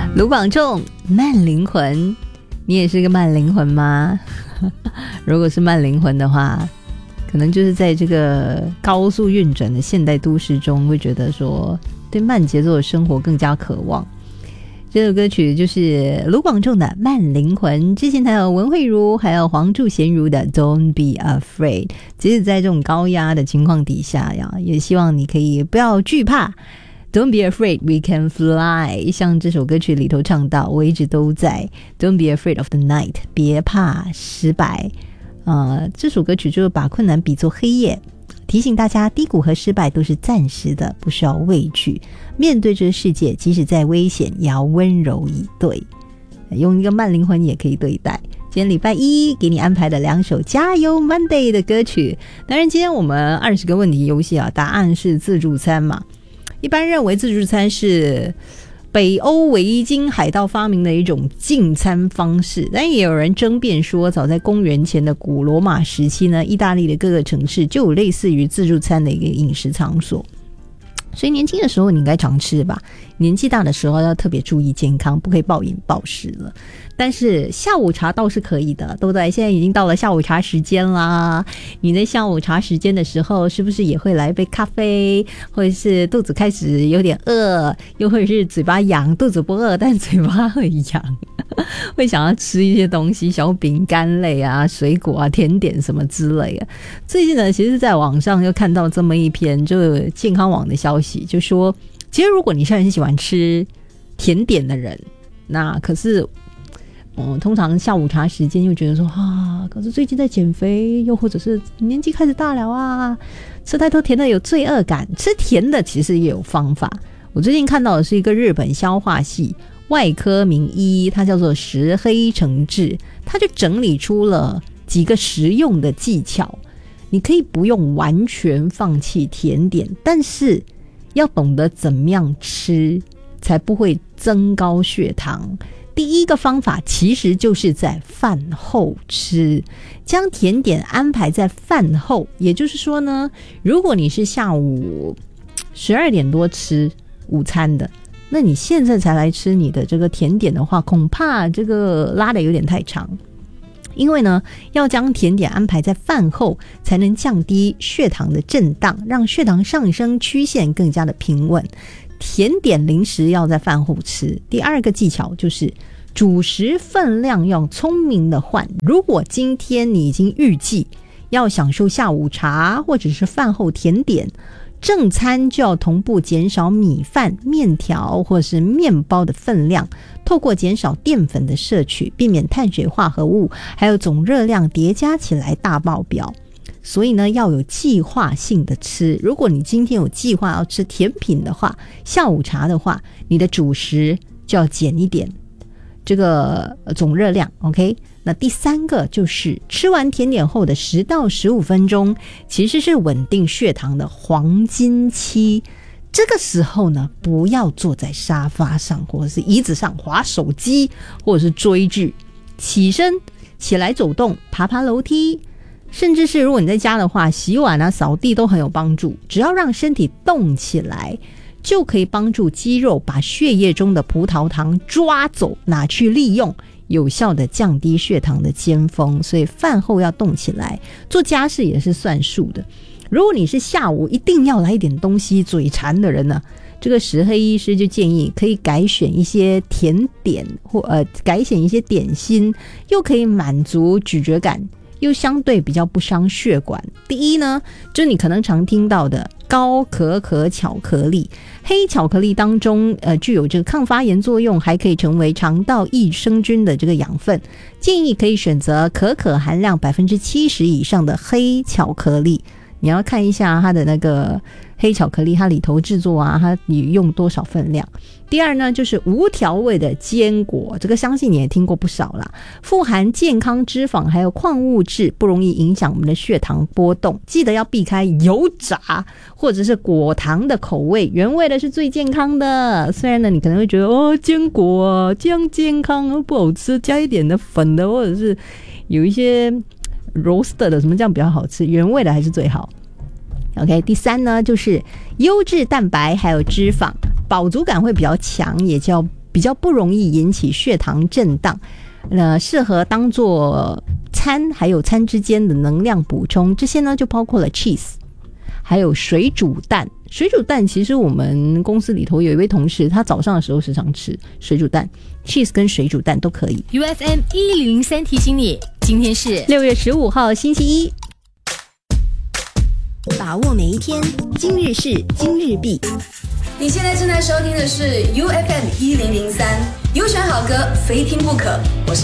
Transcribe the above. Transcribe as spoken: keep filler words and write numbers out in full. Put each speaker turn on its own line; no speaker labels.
卢广仲慢灵魂，你也是个慢灵魂吗？如果是慢灵魂的话，可能就是在这个高速运转的现代都市中，会觉得说对慢节奏的生活更加渴望。这首歌曲就是卢广仲的《慢灵魂》，之前还有文慧茹还有黄祝贤如的 Don't Be Afraid。 即使在这种高压的情况底下呀，也希望你可以不要惧怕， Don't be afraid, we can fly。 像这首歌曲里头唱到，我一直都在 Don't be afraid of the night， 别怕失败。呃，这首歌曲就是把困难比作黑夜，提醒大家低谷和失败都是暂时的，不需要畏惧，面对这个世界，即使再危险也要温柔以对，用一个慢灵魂也可以对待。今天礼拜一给你安排的两首加油 Monday 的歌曲。当然今天我们二十个问题游戏啊，答案是自助餐嘛。一般认为自助餐是北欧维京海盗发明的一种进餐方式，但也有人争辩说，早在公元前的古罗马时期呢，意大利的各个城市就有类似于自助餐的一个饮食场所。所以年轻的时候你应该常吃吧，年纪大的时候要特别注意健康，不可以暴饮暴食了。但是下午茶倒是可以的，对不对？现在已经到了下午茶时间啦，你在下午茶时间的时候是不是也会来一杯咖啡，或者是肚子开始有点饿，又或者是嘴巴痒，肚子不饿但嘴巴会痒，会想要吃一些东西，小饼干类啊、水果啊、甜点什么之类的。最近呢，其实在网上又看到这么一篇就是健康网的消息，就说其实如果你是很喜欢吃甜点的人，那可是嗯，通常下午茶时间又觉得说啊，可是最近在减肥，又或者是年纪开始大了啊，吃太多甜的有罪恶感。吃甜的其实也有方法。我最近看到的是一个日本消化系外科名医，他叫做石黑诚志，他就整理出了几个实用的技巧。你可以不用完全放弃甜点，但是要懂得怎么样吃才不会增高血糖。第一个方法其实就是在饭后吃，将甜点安排在饭后。也就是说呢，如果你是下午十二点多吃午餐的，那你现在才来吃你的这个甜点的话，恐怕这个拉得有点太长。因为呢，要将甜点安排在饭后，才能降低血糖的震荡，让血糖上升曲线更加的平稳。甜点零食要在饭后吃。第二个技巧就是主食分量要聪明的换。如果今天你已经预计要享受下午茶或者是饭后甜点，正餐就要同步减少米饭、面条或是面包的分量，透过减少淀粉的摄取，避免碳水化合物还有总热量叠加起来大爆表。所以呢，要有计划性的吃。如果你今天有计划要吃甜品的话，下午茶的话，你的主食就要减一点这个总热量 OK。 那第三个就是吃完甜点后的十到十五分钟其实是稳定血糖的黄金期。这个时候呢，不要坐在沙发上或者是椅子上滑手机或者是追剧，起身起来走动，爬爬楼梯，甚至是如果你在家的话，洗碗啊、扫地都很有帮助。只要让身体动起来，就可以帮助肌肉把血液中的葡萄糖抓走，拿去利用，有效的降低血糖的尖峰。所以饭后要动起来，做家事也是算数的。如果你是下午一定要来一点东西嘴馋的人呢，这个石黑医师就建议可以改选一些甜点或呃改选一些点心，又可以满足咀嚼感，又相对比较不伤血管。第一呢，就是你可能常听到的高可可巧克力。黑巧克力当中呃具有这个抗发炎作用，还可以成为肠道益生菌的这个养分。建议可以选择可可含量 百分之七十 以上的黑巧克力。你要看一下它的那个黑巧克力，它里头制作啊，它你用多少分量。第二呢，就是无调味的坚果，这个相信你也听过不少啦，富含健康脂肪还有矿物质，不容易影响我们的血糖波动。记得要避开油炸或者是果糖的口味，原味的是最健康的。虽然呢，你可能会觉得哦，坚果啊这样健康不好吃，加一点的粉的或者是有一些roast 的什么这样比较好吃，原味的还是最好。OK， 第三呢，就是优质蛋白还有脂肪，饱足感会比较强，也叫比较不容易引起血糖震荡，呃，适合当做餐还有餐之间的能量补充。这些呢就包括了 cheese， 还有水煮蛋。水煮蛋其实我们公司里头有一位同事，他早上的时候时常吃水煮蛋， cheese 跟水煮蛋都可以。
U F M 一零零三提醒你，今天是
六月十五号星期一，
把握每一天，今日事今日毕。
你现在正在收听的是 U F M 一零零三，优选好歌非听不可。我是